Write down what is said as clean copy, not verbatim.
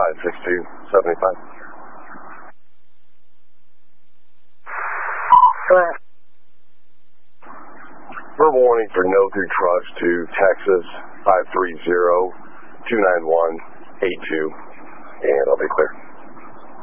56275. Go ahead. Verbal warning for no through trucks to Texas 530-291-82, and I'll be clear.